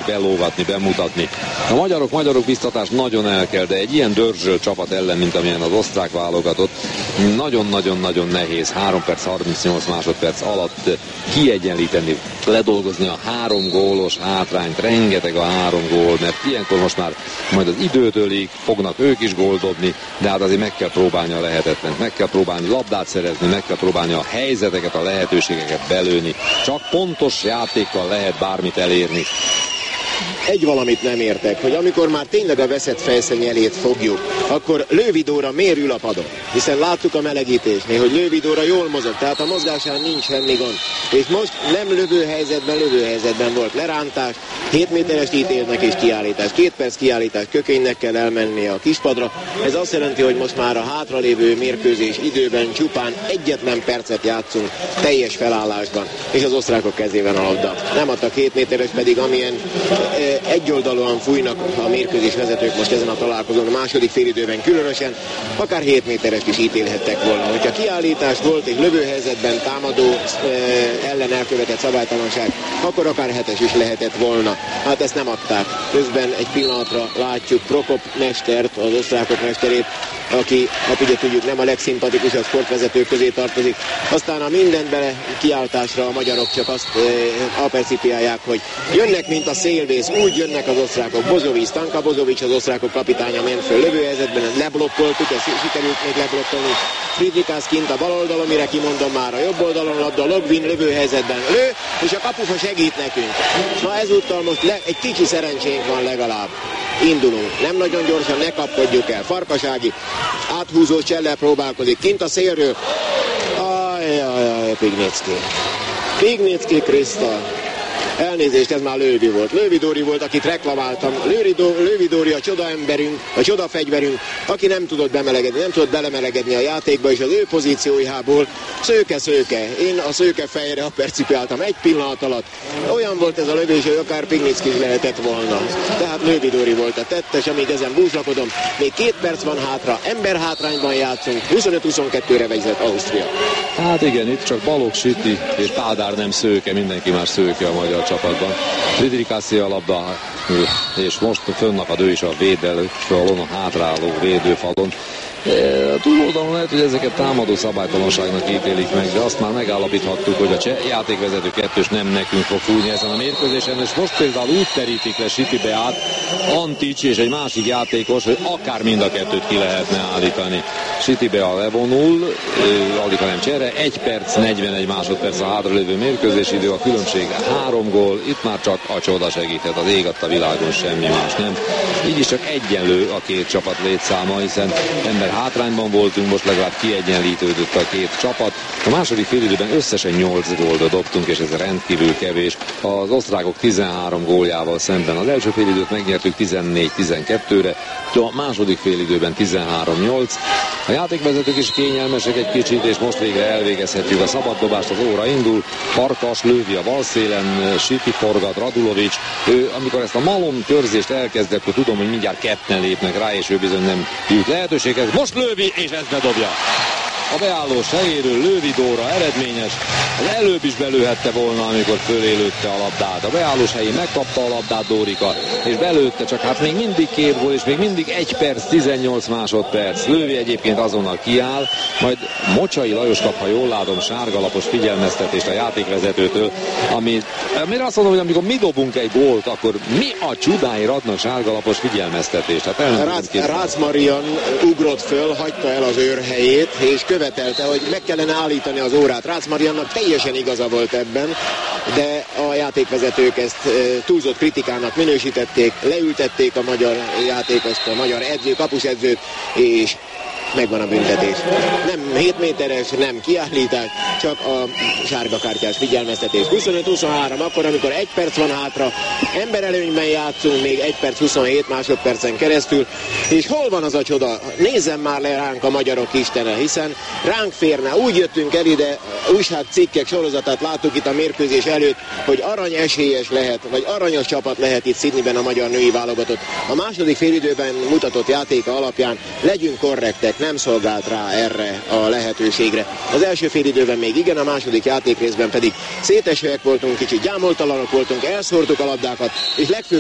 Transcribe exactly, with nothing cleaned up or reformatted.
belógatni, bemutatni. A magyarok, magyarok biztatást nagyon el kell, de egy ilyen dörzsölt csapat ellen, mint amilyen az osztrák válogatott, nagyon-nagyon-nagyon nehéz három perc harmincnyolc másodperc alatt kiegyenlíteni, ledolgozni a három gólos hátrányt, rengeteg a három gól, mert ilyenkor most már majd az időt ölik, fognak ők is gólt dobni, de hát azért meg kell próbálni a lehetetlent, meg kell próbálni labdát szerezni, meg kell próbálni a helyzeteket, a lehetőségeket belőni. Csak pontos játékkal lehet bármit elérni. Egy valamit nem értek, hogy amikor már tényleg a veszett fejszennyelét fogjuk, akkor Lövidóra miért ül a padon? Hiszen láttuk a melegítésnél, hogy Lövidóra jól mozog, tehát a mozgásán nincs semmi gond. És most nem lövőhelyzetben, lövőhelyzetben volt lerántás, hét méterest ítélnek és kiállítás. Két perc kiállítás, Kökénynek kell elmenni a kispadra. Ez azt jelenti, hogy most már a hátralévő mérkőzés időben csupán egyetlen percet játszunk teljes felállásban, és az osztrákok kezében a labda. Nem adtak hét méteres, pedig amilyen egyoldalúan fújnak a mérkőzés vezetők most ezen a találkozón, a második félidőben különösen, akár hét méterest is ítélhettek volna. Hogyha kiállítás volt és lövőhelyzetben támadó ellen elkövetett szabálytalanság, akkor akár hetes is lehetett volna. Hát ezt nem adták. Közben egy pillanatra látjuk Prokop mestert, az osztrákok mesterét, aki, hát ugye tudjuk, nem a legszimpatikusabb sportvezetők közé tartozik. Aztán a mindent bele kiáltásra a magyarok csak azt e, apercipiálják, hogy jönnek, mint a szélvész, úgy jönnek az osztrákok. Bozovic, Stanka Bozovic, az osztrákok kapitánya ment föl lövőhelyzetben, leblokkoltuk, ezt sikerült még leblokkolni. Friedrichs kint a bal oldalon, mire kimondom már a jobb oldalon, labda Logvin lövőhelyzetben lő, és a kapufa segít nekünk. Na ezúttal most le, egy kicsi szerencsénk van legalább. Indulunk, nem nagyon gyorsan, ne kapkodjuk el. Farkasági áthúzó csellel próbálkozik, kint a szélről. Ajjajjaj, Pignicki. Pignicki Kriszta. Elnézést, ez már Lővi volt. Lővidóri volt, akit reklamáltam. Lővidóri a csodaemberünk, a csodafegyverünk, aki nem tudott bemelegedni, nem tudott belemelegedni a játékba, és az ő pozíciójából szőke-szőke. Én a szőke fejre apercipiáltam egy pillanat alatt. Olyan volt ez a lövés, hogy akár Pignicki is lehetett volna. Tehát Lővidóri volt a tettes, amíg ezen búslakodom. Még két perc van hátra, emberhátrányban játszunk, huszonöt huszonkettőre vezet Ausztria. Hát igen, itt csak Balogh Siti és Pádár nem szőke, mindenki más szőke a magyar csapatban. Friedrichs a labda, és most fönnakad ő is a védőfalon, a hátráló védőfalon. A túloldalon lehet, hogy ezeket támadó szabálytalanságnak ítélik meg, de azt már megállapíthattuk, hogy a cseh játékvezető kettős nem nekünk fog fújni ezen a mérkőzésen, és most például úgy terítik le Sitibe át Antics és egy másik játékos, hogy akár mind a kettőt ki lehetne állítani. Sitibe a levonul, alig hanem csere, egy perc, negyvenegy másodperc a hátralévő mérkőzésidő, a különbség három gól, itt már csak a csoda segíthet, az ég adta világon, semmi más nem. Így is csak egyenlő a két csapat létszáma, hiszen ember hátrányban voltunk, most legalább kiegyenlítődött a két csapat. A második félidőben összesen nyolc gólt dobtunk, és ez rendkívül kevés. Az osztrákok tizenhárom góljával szemben az első félidőt megnyertük tizennégy tizenkettőre, a második félidőben tizenhárom nyolc. A játékvezetők is kényelmesek egy kicsit, és most végre elvégezhetjük a szabaddobást, az óra indul. Farkas lővi a bal szélen, Siti forgat, Radulovics. Ő, amikor ezt a malom körzést elkezdi, akkor tudom, hogy mindjárt ketten lépnek rá, és ő bizony nem jut lehetőséghez. Most lővi, és ezt bedobja. A beálló helyéről Lővidóra eredményes. Az előbb is belőhette volna, amikor fölélőtte a labdát. A beállós helyén megkapta a labdát Dórika, és belőtte, csak hát még mindig két gól, és még mindig egy perc, tizennyolc másodperc. Lővi egyébként azonnal kiáll, majd Mocsai Lajos kap, ha jól látom, sárgalapos figyelmeztetést a játékvezetőtől, ami, amire azt mondom, hogy amikor mi dobunk egy gólt, akkor mi a csodáért adnak sárgalapos figyelmeztetést? Hát Rácz, Rácz Marian ugrott föl, hagyta el az őrhelyét, és követelte, hogy meg kellene állítani az órát. Rácz Mariannak teljesen igaza volt ebben, de a játékvezetők ezt e, túlzott kritikának minősítették, leültették a magyar játékost, a magyar edző, kapusedzőt, és megvan a büntetés. Nem hét méteres, nem kiállítás, csak a sárgakártyás figyelmeztetés. huszonöt huszonhárom, akkor, amikor egy perc van hátra, emberelőnyben játszunk még egy perc huszonhét másodpercen keresztül, és hol van az a csoda? Nézzen már le ránk a magyarok istene, hiszen ránk férne. Úgy jöttünk el ide, újságcikkek sorozatát láttuk itt a mérkőzés előtt, hogy arany esélyes lehet, vagy aranyos csapat lehet itt Sydneyben a magyar női válogatott. A második félidőben mutatott játéka alapján legyünk korrektek, nem szolgált rá erre a lehetőségre. Az első félidőben még igen, a második játékrészben pedig szétesőek voltunk, kicsit gyámoltalanok voltunk, elszórtuk a labdákat, és legfőbb